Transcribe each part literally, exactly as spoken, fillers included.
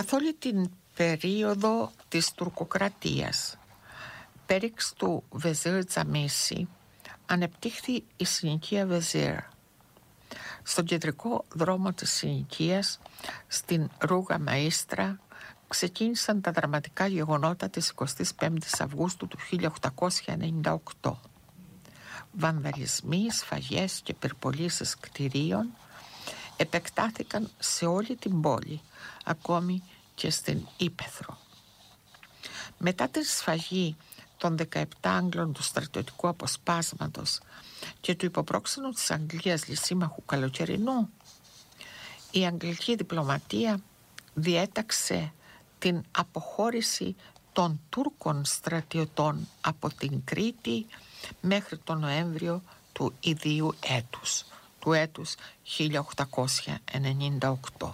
Καθ' όλη την περίοδο της τουρκοκρατίας, πέριξ του Βεζίρ Τζαμίση, ανεπτύχθη η συνοικία Βεζίρ. Στον κεντρικό δρόμο της συνοικίας, στην Ρούγα Μαΐστρα, ξεκίνησαν τα δραματικά γεγονότα της εικοστής πέμπτης Αυγούστου του χίλια οκτακόσια ενενήντα οκτώ. Βανδαλισμοί, σφαγές και πυρπολίσεις κτηρίων επεκτάθηκαν σε όλη την πόλη, ακόμη και στην Ύπαιθρο. Μετά τη σφαγή των δεκαεπτά Άγγλων του στρατιωτικού αποσπάσματος και του υποπρόξενου της Αγγλίας λυσίμαχου Καλοκαιρινού, η αγγλική διπλωματία διέταξε την αποχώρηση των Τούρκων στρατιωτών από την Κρήτη μέχρι τον Νοέμβριο του ιδίου έτους, του έτους χίλια οκτακόσια ενενήντα οκτώ.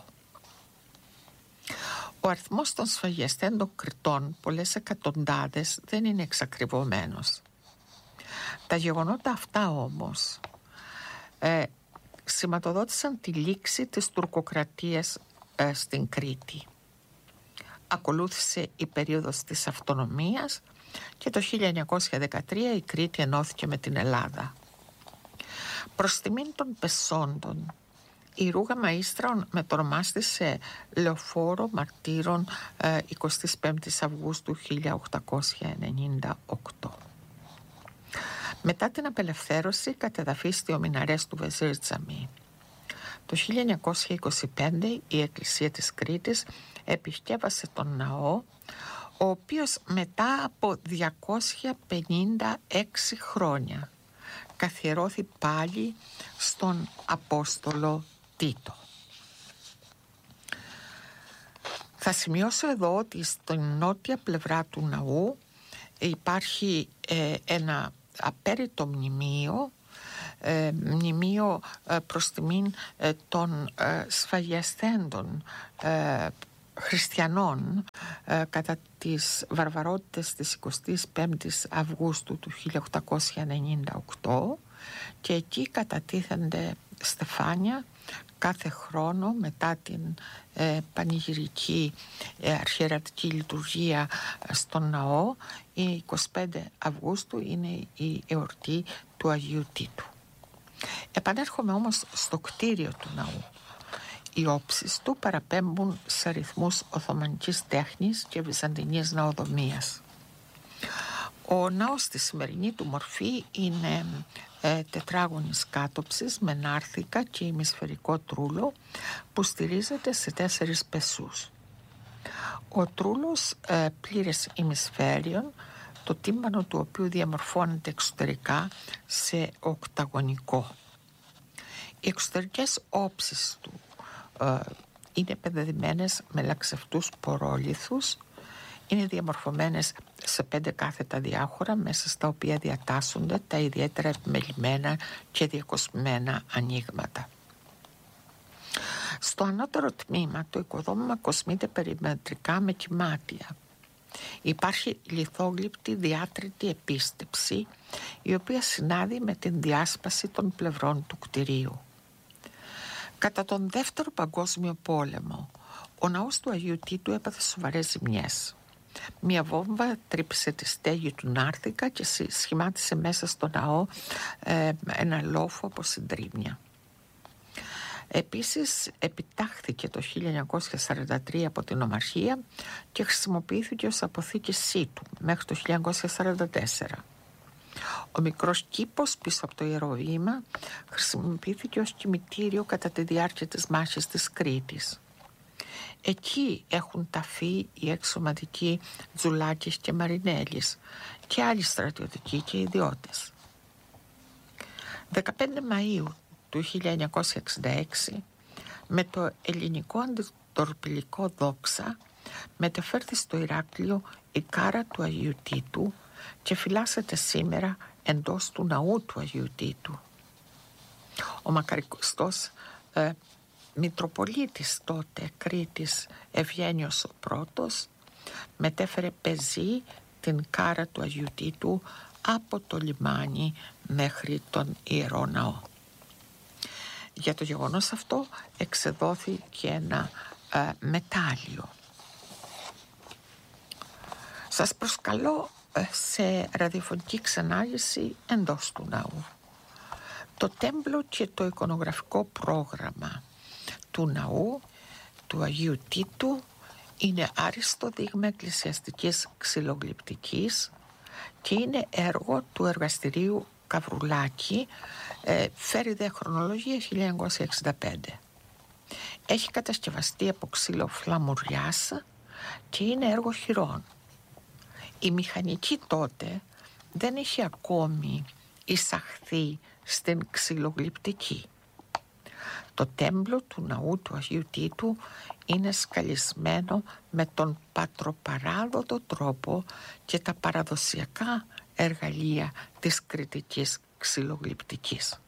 Ο αριθμός των σφαγιαστέντων Κρητών, πολλές εκατοντάδες, δεν είναι εξακριβωμένος. Τα γεγονότα αυτά όμως ε, σηματοδότησαν τη λήξη της τουρκοκρατίας ε, στην Κρήτη. Ακολούθησε η περίοδος της αυτονομίας και το χίλια εννιακόσια δεκατρία η Κρήτη ενώθηκε με την Ελλάδα. Προς τιμήν των πεσόντων, η Ρούγα Μαΐστρα μετονομάστησε Λεωφόρο Μαρτύρων ε, εικοστής πέμπτης Αυγούστου χίλια οκτακόσια ενενήντα οκτώ. Μετά την απελευθέρωση κατεδαφίστηκε ο μιναρές του Βεζίρ Τζαμί. Το χίλια εννιακόσια είκοσι πέντε η Εκκλησία της Κρήτης επισκέβασε τον ναό, ο οποίος μετά από διακόσια πενήντα έξι χρόνια καθιερώθη πάλι στον Απόστολο Τίτο. Θα σημειώσω εδώ ότι στην νότια πλευρά του ναού υπάρχει ε, ένα απέριτο μνημείο, ε, μνημείο ε, προς τιμήν ε, των ε, σφαγιαστέντων ε, χριστιανών ε, κατά τις βαρβαρότητες της εικοστής πέμπτης Αυγούστου του χίλια οκτακόσια ενενήντα οκτώ, και εκεί κατατίθενται στεφάνια κάθε χρόνο μετά την ε, πανηγυρική ε, αρχιερατική λειτουργία στον ναό. Η εικοστή πέμπτη Αυγούστου είναι η εορτή του Αγίου Τίτου. Επανέρχομαι όμως στο κτίριο του ναού. Οι όψεις του παραπέμπουν σε ρυθμούς οθωμανικής τέχνης και βυζαντινής ναοδομίας. Ο ναός στη σημερινή του μορφή είναι ε, τετράγωνης κάτοψης με νάρθηκα και ημισφαιρικό τρούλο που στηρίζεται σε τέσσερις πεσούς. Ο τρούλος ε, πλήρες ημισφαίριων, το τύμπανο του οποίου διαμορφώνεται εξωτερικά σε οκταγωνικό. Οι εξωτερικές όψεις του ε, είναι πεδεδημένες με λαξευτούς πορόλιθους, είναι διαμορφωμένες σε πέντε κάθετα διάχωρα μέσα στα οποία διατάσσονται τα ιδιαίτερα επιμελημένα και διακοσμημένα ανοίγματα. Στο ανώτερο τμήμα το οικοδόμημα κοσμείται περιμετρικά με κυμάτια. Υπάρχει λιθόγλυπτη διάτρητη επίστεψη, η οποία συνάδει με την διάσπαση των πλευρών του κτηρίου. Κατά τον Δεύτερο Παγκόσμιο Πόλεμο, ο ναός του Αγίου Τίτου έπαθε σοβαρές ζημιές. Μια βόμβα τρύπησε τη στέγη του νάρθηκα και σχημάτισε μέσα στο ναό ε, ένα λόφο από συντρίμμια. Επίσης επιτάχθηκε το χίλια εννιακόσια σαράντα τρία από την Ομαρχία και χρησιμοποιήθηκε ως αποθήκη σίτου μέχρι το χίλια εννιακόσια σαράντα τέσσερα. Ο μικρός κήπος πίσω από το Ιερό Βήμα χρησιμοποιήθηκε ως κημητήριο κατά τη διάρκεια της μάχης της Κρήτης. Εκεί έχουν ταφεί οι εξωματικοί Τζουλάκης και Μαρινέλης και άλλοι στρατιωτικοί και ιδιώτες. δεκαπέντε Μαΐου του χίλια εννιακόσια εξήντα έξι, με το ελληνικό αντιτορπιλικό δόξα μετεφέρθη στο Ηράκλειο η κάρα του Αγίου Τίτου και φυλάσσεται σήμερα εντός του ναού του Αγίου Τίτου. Ο μακαριστός ε, Μητροπολίτης τότε Κρήτης Ευγένιος ο πρώτος μετέφερε πεζή την κάρα του Αγίου Τίτου από το λιμάνι μέχρι τον Ιερό Ναό. Για το γεγονός αυτό εξεδόθη και ένα ε, μετάλλιο. Σας προσκαλώ σε ραδιοφωνική ξενάγηση εντός του ναού. Το τέμπλο και το εικονογραφικό πρόγραμμα του ναού του Αγίου Τίτου είναι άριστο δείγμα εκκλησιαστικής ξυλογλυπτικής και είναι έργο του εργαστηρίου Καβρουλάκη, ε, φέρει δε χρονολογία χίλια εννιακόσια εξήντα πέντε. Έχει κατασκευαστεί από ξύλο φλαμουριάς και είναι έργο χειρών. Η μηχανική τότε δεν είχε ακόμη εισαχθεί στην ξυλογλυπτική. Το τέμπλο του ναού του Αγίου Τίτου είναι σκαλισμένο με τον πατροπαράδοτο τρόπο και τα παραδοσιακά εργαλεία της κρητικής ξυλογλυπτικής.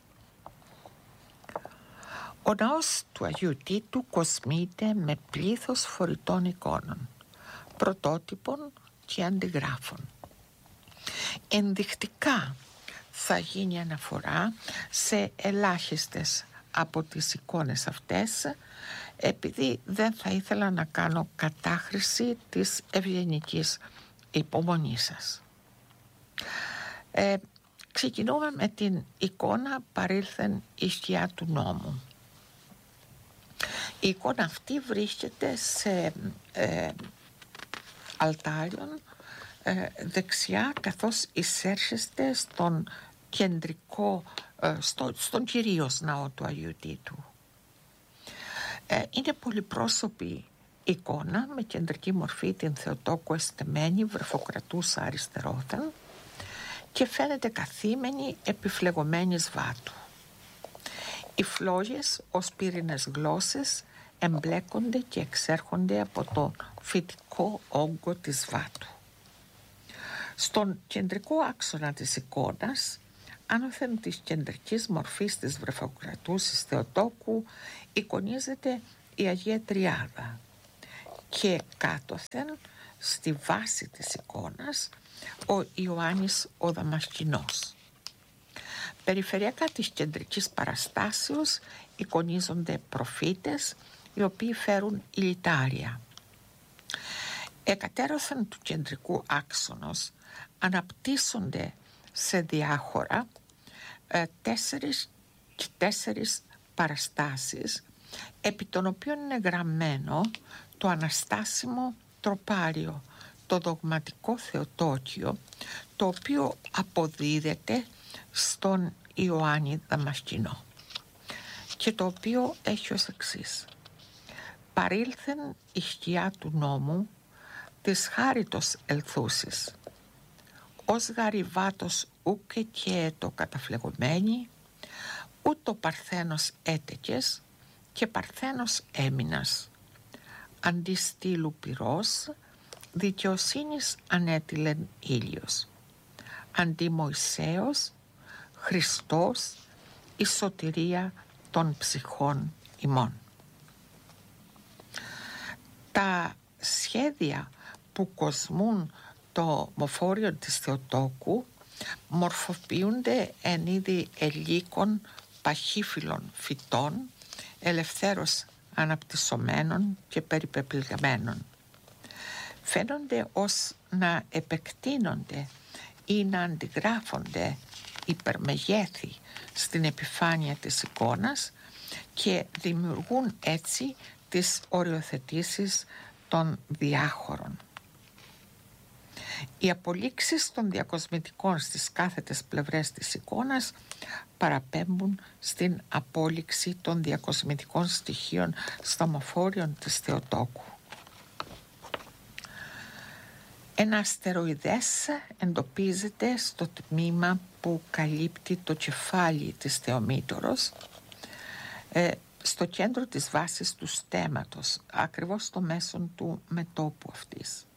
Ο ναός του Αγίου Τίτου κοσμείται με πλήθος φορητών εικόνων, πρωτότυπων και αντιγράφων. Ενδεικτικά θα γίνει αναφορά σε ελάχιστες από τις εικόνες αυτές, επειδή δεν θα ήθελα να κάνω κατάχρηση της ευγενικής υπομονής σας. Ε, ξεκινούμε με την εικόνα «Παρήλθεν η σκιά του νόμου». Η εικόνα αυτή βρίσκεται σε ε, αλτάριον ε, δεξιά, καθώς εισέρχεστε στον κεντρικό, ε, στο, στον κυρίως ναό του Αγίου Τίτου. Ε, είναι πολυπρόσωπη εικόνα με κεντρική μορφή την Θεοτόκου εστεμένη βρεφοκρατούσα αριστερόθεν και φαίνεται καθήμενη επιφλεγωμένη σβάτου. Οι φλόγες ως πύρινες γλώσσες εμπλέκονται και εξέρχονται από τον φυτικό όγκο της βάτου. Στον κεντρικό άξονα της εικόνας, άνωθεν της κεντρικής μορφής της βρεφοκρατούσης Θεοτόκου, εικονίζεται η Αγία Τριάδα και κάτωθεν στη βάση της εικόνας ο Ιωάννης ο Δαμασκηνός. Περιφερειακά της κεντρικής παραστάσεως εικονίζονται προφήτες οι οποίοι φέρουν ηλιτάρια. Εκατέρωθεν του κεντρικού άξονος αναπτύσσονται σε διάχωρα ε, τέσσερις και τέσσερις παραστάσεις, επί των οποίων είναι γραμμένο το αναστάσιμο τροπάριο, το δογματικό Θεοτόκιο, το οποίο αποδίδεται στον Ιωάννη Δαμασκηνό και το οποίο έχει ως εξής: «Παρήλθεν η σκιά του νόμου της χάριτος ελθούσης, ως γαριβάτος ούκε και το καταφλεγωμένη, ούτω παρθένος έτεκες και παρθένος έμεινας, αντί στήλου πυρός, δικαιοσύνης ανέτειλεν ήλιος, αντί Μωυσέως, Χριστός, η σωτηρία των ψυχών ημών». Τα σχέδια που κοσμούν το μοφόριο της Θεοτόκου μορφοποιούνται εν είδη ελίκων παχύφυλλων φυτών, ελευθέρως αναπτυσσομένων και περιπεπλεγμένων. Φαίνονται ως να επεκτείνονται ή να αντιγράφονται υπερμεγέθη στην επιφάνεια της εικόνας και δημιουργούν έτσι τις οριοθετήσεις των διάχωρων. Οι απολύξεις των διακοσμητικών στις κάθετες πλευρές της εικόνας παραπέμπουν στην απόλυξη των διακοσμητικών στοιχείων στο μοφόριον της Θεοτόκου. Ένα αστεροειδές εντοπίζεται στο τμήμα που καλύπτει το κεφάλι της Θεομήτωρος, ε, στο κέντρο της βάσης του στέματος, ακριβώς στο μέσον του μετώπου αυτής.